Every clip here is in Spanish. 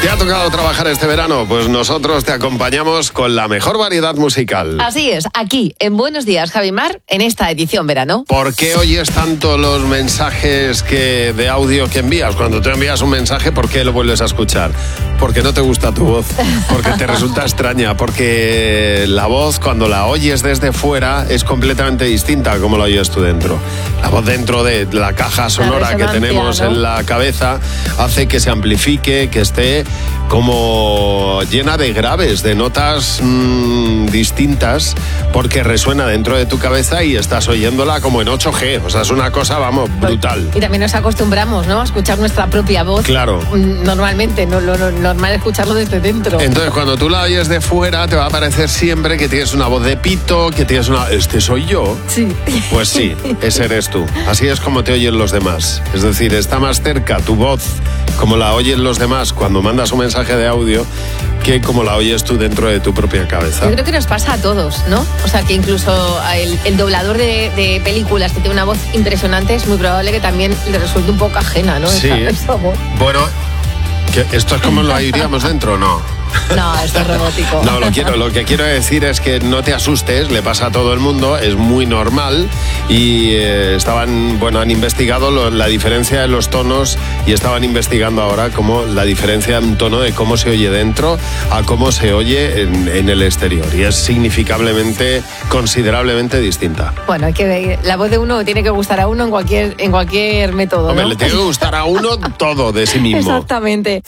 ¿Te ha tocado trabajar este verano? Pues nosotros te acompañamos con la mejor variedad musical. Así es, aquí en Buenos Días, Javi Mar, en esta edición verano. ¿Por qué oyes tanto los mensajes de audio que envías? Cuando tú envías un mensaje, ¿por qué lo vuelves a escuchar? Porque no te gusta tu voz, porque te resulta extraña, porque la voz cuando la oyes desde fuera es completamente distinta a como la oyes tú dentro. La voz dentro de la caja sonora que tenemos, ¿no?, en la cabeza hace que se amplifique, que esté como llena de graves, de notas distintas, porque resuena dentro de tu cabeza y estás oyéndola como en 8G. O sea, es una cosa, vamos, brutal. Y también nos acostumbramos, ¿no?, a escuchar nuestra propia voz. Claro. Normalmente, no, lo normal es escucharlo desde dentro. Entonces, cuando tú la oyes de fuera, te va a parecer siempre que tienes una voz de pito, que tienes una... ¿Este soy yo? Sí. Pues sí, ese eres tú. Así es como te oyen los demás. Es decir, está más cerca tu voz, como la oyen los demás cuando mandas un mensaje de audio, que como la oyes tú dentro de tu propia cabeza. Yo creo que nos pasa a todos, ¿no? O sea, que incluso el doblador de películas que tiene una voz impresionante, es muy probable que también le resulte un poco ajena, ¿no? Sí. Esa voz. Bueno, ¿esto es como lo oiríamos dentro? No. No, esto es robótico. No, lo que quiero decir es que no te asustes, le pasa a todo el mundo, es muy normal y han investigado la diferencia de los tonos y estaban investigando ahora cómo la diferencia en tono de cómo se oye dentro a cómo se oye en el exterior, y es significativamente, considerablemente distinta. Bueno, hay que ver, la voz de uno tiene que gustar a uno en cualquier método, ¿no? Hombre, le tiene que gustar a uno todo de sí mismo. Exactamente.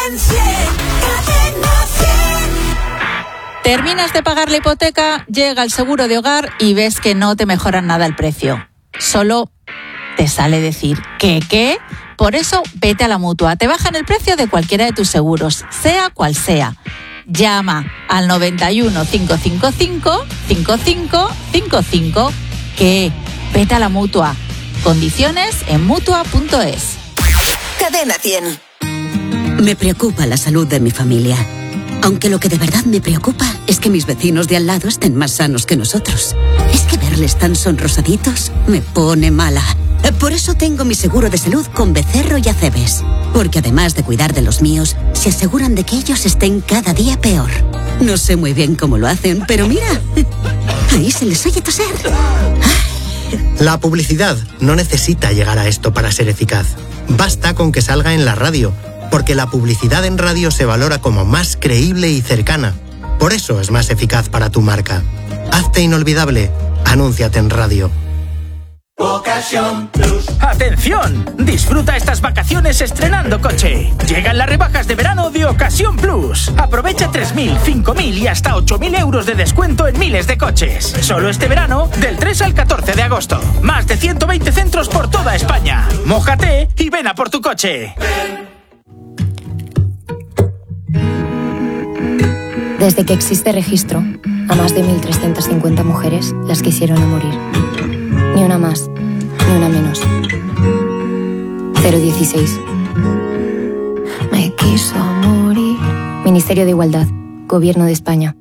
Terminas de pagar la hipoteca, llega el seguro de hogar y ves que no te mejoran nada el precio. Solo te sale decir ¿qué? Por eso vete a la Mutua. Te bajan el precio de cualquiera de tus seguros, sea cual sea. Llama al 91 555 5555. Vete a la Mutua. Condiciones en Mutua.es. Cadena 100. Me preocupa la salud de mi familia. Aunque lo que de verdad me preocupa es que mis vecinos de al lado estén más sanos que nosotros. Es que verles tan sonrosaditos me pone mala. Por eso tengo mi seguro de salud con Becerro y Acebes. Porque además de cuidar de los míos, se aseguran de que ellos estén cada día peor. No sé muy bien cómo lo hacen, pero mira, ahí se les oye toser. La publicidad no necesita llegar a esto para ser eficaz. Basta con que salga en la radio, porque la publicidad en radio se valora como más creíble y cercana. Por eso es más eficaz para tu marca. Hazte inolvidable. Anúnciate en radio. Ocasión Plus. ¡Atención! Disfruta estas vacaciones estrenando coche. Llegan las rebajas de verano de Ocasión Plus. Aprovecha 3.000, 5.000 y hasta 8.000 euros de descuento en miles de coches. Solo este verano, del 3 al 14 de agosto. Más de 120 centros por toda España. Mójate y ven a por tu coche. Desde que existe registro, a más de 1.350 mujeres las quisieron a morir. Ni una más, ni una menos. 016. Me quiso morir. Ministerio de Igualdad, Gobierno de España.